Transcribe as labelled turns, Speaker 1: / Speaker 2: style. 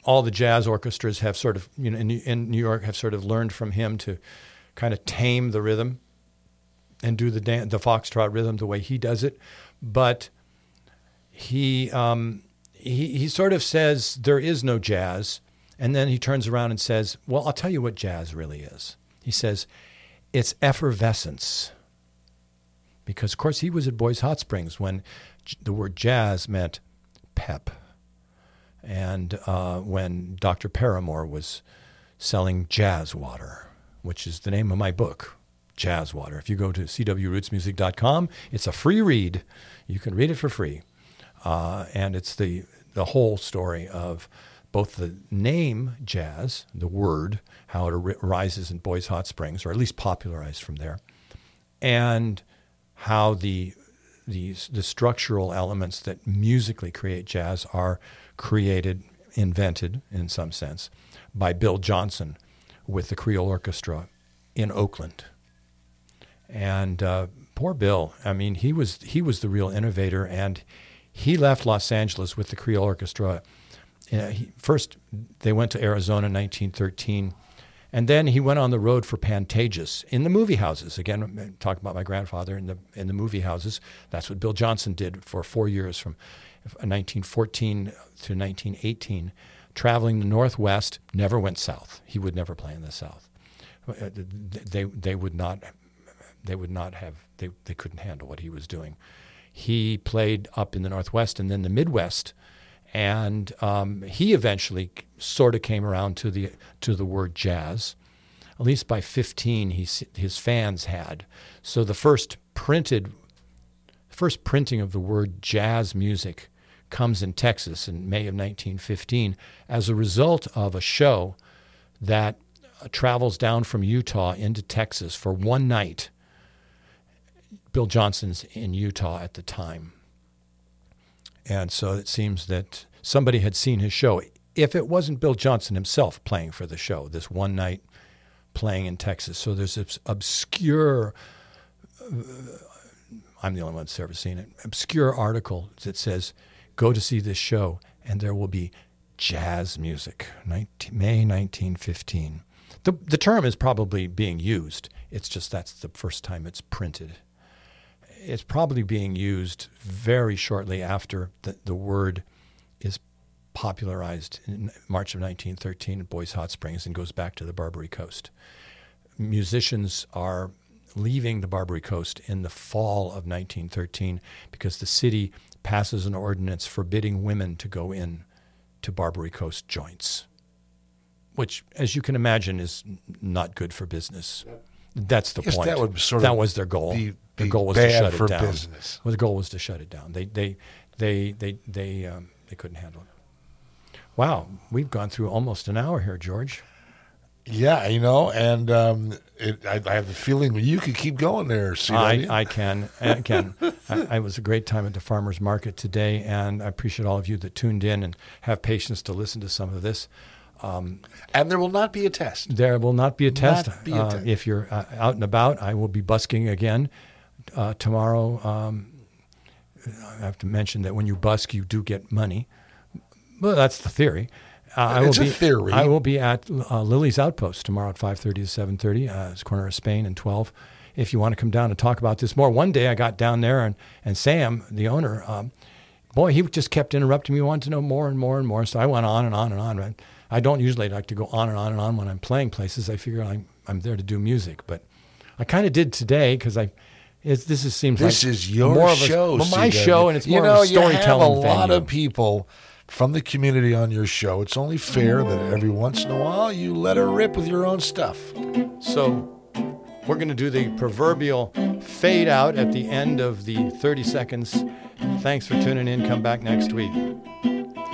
Speaker 1: all the jazz orchestras have sort of, in New York, have sort of learned from him to kind of tame the rhythm and do the foxtrot rhythm the way he does it. But he sort of says there is no jazz, and then he turns around and says, well, I'll tell you what jazz really is. He says, it's effervescence. Because, of course, he was at Boys Hot Springs when the word jazz meant pep. And when Dr. Paramore was selling Jazz Water, which is the name of my book, Jazz Water. If you go to cwrootsmusic.com, it's a free read. You can read it for free. And it's the whole story of both the name jazz, the word, how it arises in Boys Hot Springs, or at least popularized from there, and how the structural elements that musically create jazz are created, invented in some sense, by Bill Johnson with the Creole Orchestra in Oakland. And poor Bill, I mean, he was the real innovator, and he left Los Angeles with the Creole Orchestra. First, they went to Arizona in 1913, and then he went on the road for Pantages in the movie houses. Again, talking about my grandfather in the movie houses. That's what Bill Johnson did for 4 years, from 1914 to 1918, traveling the Northwest. Never went south. He would never play in the South. They couldn't handle what he was doing. He played up in the Northwest and then the Midwest. And he eventually sort of came around to the word jazz. At least by 15, his fans had. So the first printing of the word jazz music comes in Texas in May of 1915 as a result of a show that travels down from Utah into Texas for one night. Bill Johnson's in Utah at the time. And so it seems that somebody had seen his show. If it wasn't Bill Johnson himself playing for the show, this one night playing in Texas. So there's this obscure, I'm the only one that's ever seen it, obscure article that says, go to see this show and there will be jazz music, May 1915. The term is probably being used. It's just that's the first time it's printed. It's probably being used very shortly after the word is popularized in March of 1913 at Boys Hot Springs and goes back to the Barbary Coast. Musicians are leaving the Barbary Coast in the fall of 1913 because the city passes an ordinance forbidding women to go in to Barbary Coast joints, which, as you can imagine, is not good for business. That's the point. That was their goal. The goal was to shut it down. Business. Well, the goal was to shut it down. They couldn't handle it. Wow, we've gone through almost an hour here, George.
Speaker 2: Yeah, and I have the feeling that you could keep going there, CW.
Speaker 1: I can. It was a great time at the farmers market today, and I appreciate all of you that tuned in and have patience to listen to some of this.
Speaker 2: And there will not be a test.
Speaker 1: There will not be a test. If you're out and about, I will be busking again tomorrow. I have to mention that when you busk, you do get money. Well, that's the theory.
Speaker 2: It's a theory.
Speaker 1: I will be at Lily's Outpost tomorrow at 5:30 to 7:30. It's corner of Spain and 12. If you want to come down and talk about this more. One day I got down there and Sam, the owner, boy, he just kept interrupting me, wanted to know more and more and more. So I went on and on and on. I don't usually like to go on and on and on when I'm playing places. I figure I'm there to do music, but I kind of did today because this is
Speaker 2: your
Speaker 1: more
Speaker 2: show,
Speaker 1: of my show, and it's more of a storytelling
Speaker 2: venue. You have a lot of people from the community on your show. It's only fair that every once in a while you let her rip with your own stuff.
Speaker 1: So we're going to do the proverbial fade out at the end of the 30 seconds. Thanks for tuning in. Come back next week.